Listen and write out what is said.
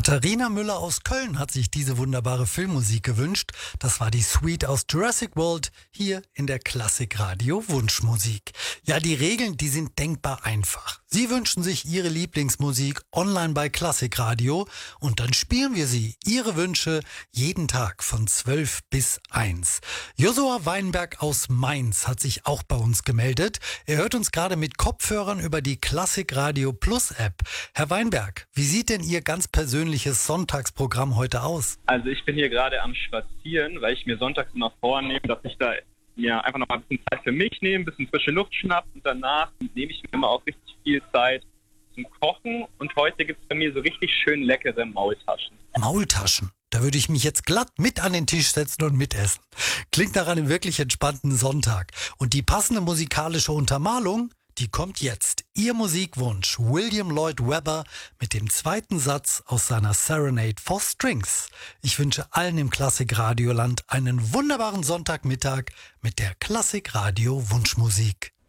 Katharina Müller aus Köln hat sich diese wunderbare Filmmusik gewünscht. Das war die Suite aus Jurassic World hier in der Klassikradio Wunschmusik. Ja, die Regeln, die sind denkbar einfach. Sie wünschen sich Ihre Lieblingsmusik online bei Klassikradio und dann spielen wir sie, Ihre Wünsche, jeden Tag von 12 bis 1. Josua Weinberg aus Mainz hat sich auch bei uns gemeldet. Er hört uns gerade mit Kopfhörern über die Klassikradio Plus App. Herr Weinberg, wie sieht denn Ihr ganz persönliches Sonntagsprogramm heute aus? Also ich bin hier gerade am Spazieren, weil ich mir sonntags immer vornehme, dass ich da mir einfach noch mal ein bisschen Zeit für mich nehme, ein bisschen frische Luft schnappe und danach nehme ich mir immer auch richtig viel Zeit zum Kochen und heute gibt es bei mir so richtig schön leckere Maultaschen. Maultaschen? Da würde ich mich jetzt glatt mit an den Tisch setzen und mitessen. Klingt nach einem wirklich entspannten Sonntag. Und die passende musikalische Untermalung, die kommt jetzt. Ihr Musikwunsch, William Lloyd Webber mit dem zweiten Satz aus seiner Serenade for Strings. Ich wünsche allen im Klassikradioland einen wunderbaren Sonntagmittag mit der Klassikradio Wunschmusik.